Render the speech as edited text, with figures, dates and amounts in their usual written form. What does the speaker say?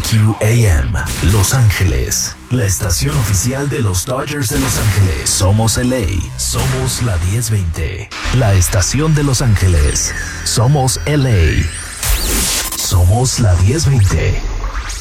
WQAM, Los Ángeles, la estación oficial de los Dodgers de Los Ángeles. Somos LA, somos la 1020, la estación de Los Ángeles. Somos LA, somos la 1020.